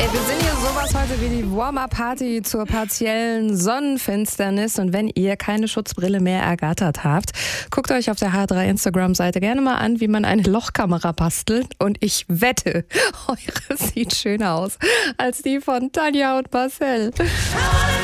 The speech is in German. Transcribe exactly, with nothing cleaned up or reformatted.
Ey, wir sind hier sowas heute wie die Warm-Up-Party zur partiellen Sonnenfinsternis. Und wenn ihr keine Schutzbrille mehr ergattert habt, guckt euch auf der H drei Instagram-Seite gerne mal an, wie man eine Lochkamera bastelt. Und ich wette, eure sieht schöner aus als die von Tanja und Marcel.